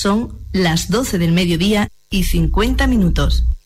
Son las 12 del mediodía y 50 minutos.